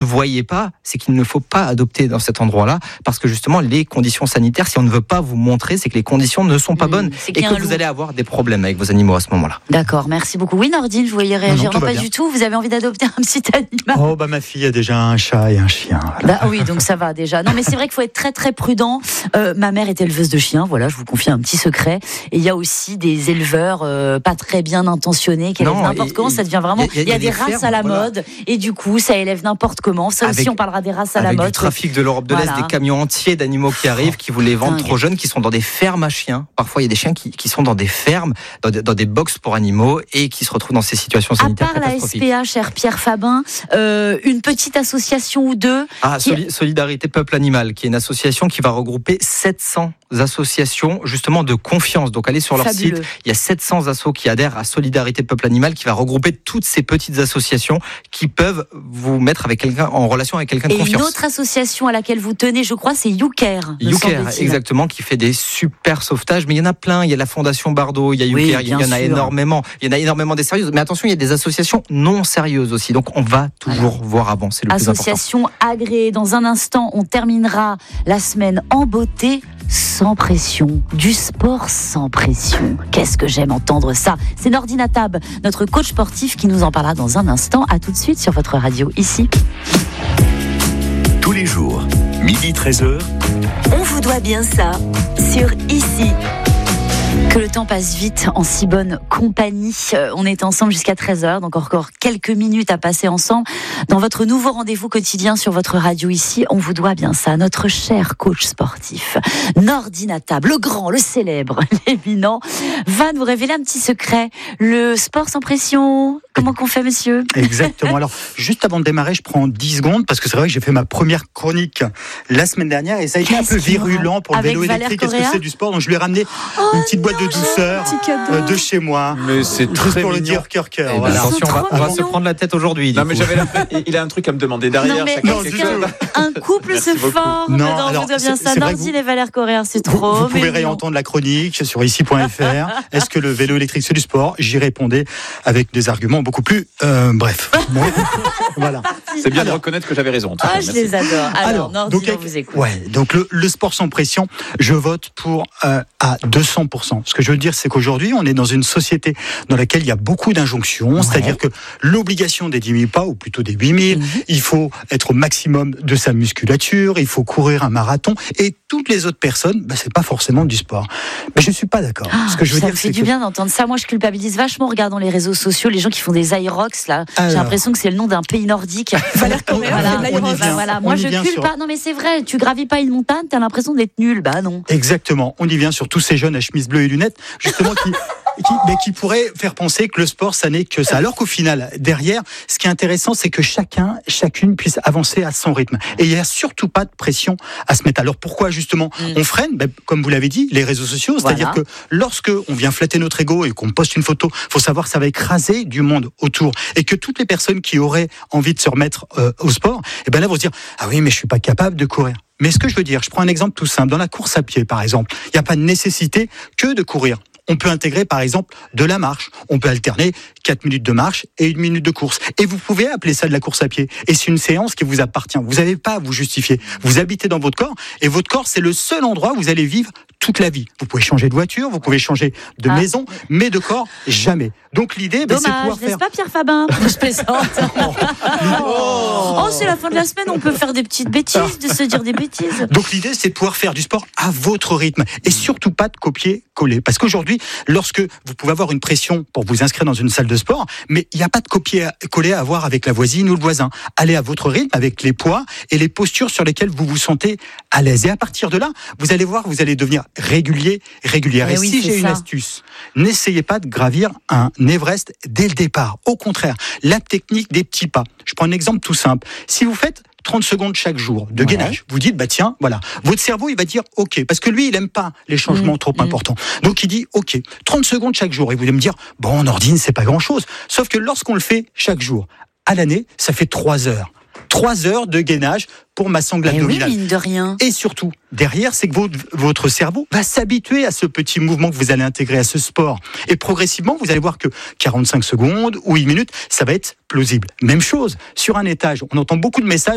voyez pas, c'est qu'il ne faut pas adopter dans cet endroit-là, parce que justement, les conditions sanitaires, si on ne veut pas vous montrer, c'est que les conditions ne sont pas bonnes et que vous allez avoir des problèmes avec vos animaux à ce moment-là. D'accord, merci beaucoup. Oui, Nordine, vous voyez réagir? Non, pas du tout. Vous avez envie d'adopter un petit animal? Ma fille a déjà un chat et un chien. Voilà. Oui, donc ça va déjà. Non, mais c'est vrai qu'il faut être très très prudent. Ma mère est éleveuse de chiens, voilà, je vous confie un petit secret. Et il y a aussi des éleveurs pas très bien intentionnés qui élèvent n'importe comment. Ça devient vraiment. Il y a des races à la mode, et du coup, ça élève n'importe comment. Ça aussi, on parlera des races à la mode. Avec du trafic de l'Europe de l'Est, des camions entiers d'animaux qui arrivent, qui vous les vendent trop jeunes, qui sont dans des fermes à chiens. Parfois, il y a des chiens qui sont dans des fermes, dans des box pour animaux, et qui se retrouvent dans ces situations sanitaires catastrophiques. À part la SPA, cher Pierre Fabin, une petite association ou deux. Solidarité Peuple Animal, qui est une association qui va regrouper 700 associations justement de confiance. Donc allez sur leur site, il y a 700 assos qui adhèrent à Solidarité Peuple Animal, qui va regrouper toutes ces petites associations qui peuvent vous mettre avec quelqu'un en relation avec quelqu'un de confiance. Et une autre association à laquelle vous tenez, je crois, c'est YouCare. YouCare, exactement, qui fait des super sauvetages, mais il y en a plein. Il y a la Fondation Bardot, il y a YouCare, il y en a énormément. Il y en a énormément des sérieuses, mais attention, il y a des associations non sérieuses aussi. Donc on va toujours voir avant, c'est le plus important. Association agréée. Dans un instant, on terminera la semaine en beauté, sans pression, du sport sans pression. Qu'est-ce que j'aime entendre ça. C'est Nordine Atab, notre coach sportif, qui nous en parlera dans un instant. À tout de suite sur votre radio, ici. Tous les jours, 12h-13h. On vous doit bien ça, sur Ici. Que le temps passe vite en si bonne compagnie. On est ensemble jusqu'à 13h, donc encore quelques minutes à passer ensemble dans votre nouveau rendez-vous quotidien sur votre radio ici. On vous doit bien ça, notre cher coach sportif Nordine Atab, le grand, le célèbre, l'éminent, va nous révéler un petit secret. Le sport sans pression, comment qu'on fait, monsieur? Exactement. Alors, juste avant de démarrer, je prends 10 secondes parce que c'est vrai que j'ai fait ma première chronique la semaine dernière et ça a été un peu virulent pour le vélo électrique. Est-ce que c'est du sport? Donc je lui ai ramené une petite boîte de douceur de chez moi. Mais c'est très pour mignon. le dire cœur. Voilà. Attention, on va se prendre la tête aujourd'hui. Non, mais il a un truc à me demander derrière. Un couple se forme dans Vous doit bien ça. Nordine et Valère Correa, c'est trop. Vous pouvez réentendre la chronique sur ici.fr. Est-ce que le vélo électrique c'est du sport? J'y répondais avec des arguments beaucoup plus bref. Bon, voilà. C'est bien de reconnaître que j'avais raison. Je les adore. Alors Nordine, on vous écoute. Donc le sport sans pression, je vote pour à 200%. Ce que je veux dire, c'est qu'aujourd'hui, on est dans une société dans laquelle il y a beaucoup d'injonctions, c'est-à-dire que l'obligation des 10 000 pas, ou plutôt des 8 000, il faut être au maximum de sa musculature, il faut courir un marathon, et toutes les autres personnes, c'est pas forcément du sport. Mais je suis pas d'accord. Ce que je veux ça dire, me fait du bien d'entendre ça. Moi, je culpabilise vachement en regardant les réseaux sociaux, les gens qui font des Aerox, là. J'ai l'impression que c'est le nom d'un pays nordique. Valère Correa, voilà. Moi, je culpe pas. Non, mais c'est vrai, tu gravis pas une montagne, t'as l'impression d'être nul. Bah non. Exactement. On y vient sur tous ces jeunes à chemise bleue et lunettes, justement, qui pourraient faire penser que le sport, ça n'est que ça. Alors qu'au final, derrière, ce qui est intéressant, c'est que chacune puisse avancer à son rythme. Et il n'y a surtout pas de pression à se mettre. Alors pourquoi, justement, on freine? Comme vous l'avez dit, les réseaux sociaux. C'est-à-dire que lorsque on vient flatter notre ego et qu'on poste une photo, faut savoir que ça va écraser du monde autour. Et que toutes les personnes qui auraient envie de se remettre au sport, là, vont se dire, ah oui, mais je suis pas capable de courir. Mais ce que je veux dire, je prends un exemple tout simple. Dans la course à pied, par exemple, il n'y a pas de nécessité que de courir. On peut intégrer, par exemple, de la marche. On peut alterner 4 minutes de marche et 1 minute de course. Et vous pouvez appeler ça de la course à pied. Et c'est une séance qui vous appartient. Vous n'avez pas à vous justifier. Vous habitez dans votre corps. Et votre corps, c'est le seul endroit où vous allez vivre toute la vie. Vous pouvez changer de voiture, vous pouvez changer de maison, mais de corps, jamais. Donc l'idée, c'est pouvoir faire... n'est-ce pas, Pierre Fabin? Je plaisante. C'est la fin de la semaine, on peut faire des petites bêtises, de se dire des bêtises. Donc l'idée, c'est de pouvoir faire du sport à votre rythme. Et surtout pas de copier-coller. Parce qu'aujourd'hui, lorsque vous pouvez avoir une pression pour vous inscrire dans une salle de sport, mais il n'y a pas de copier-coller à avoir avec la voisine ou le voisin. Allez à votre rythme avec les poids et les postures sur lesquelles vous vous sentez à l'aise. Et à partir de là, vous allez voir, vous allez devenir régulière. Et si j'ai une astuce, n'essayez pas de gravir un Everest dès le départ. Au contraire, la technique des petits pas. Je prends un exemple tout simple. Si vous faites 30 secondes chaque jour de gainage, vous dites, tiens, voilà. Votre cerveau, il va dire, OK. Parce que lui, il aime pas les changements trop importants. Donc, il dit, OK, 30 secondes chaque jour. Et vous allez me dire, Nordine, c'est pas grand chose. Sauf que lorsqu'on le fait chaque jour, à l'année, ça fait 3 heures. 3 heures de gainage pour ma sangle abdominale. Oui, mine de rien. Et surtout, derrière, c'est que votre cerveau va s'habituer à ce petit mouvement que vous allez intégrer à ce sport. Et progressivement, vous allez voir que 45 secondes ou 1 minute, ça va être plausible. Même chose, sur un étage, on entend beaucoup de messages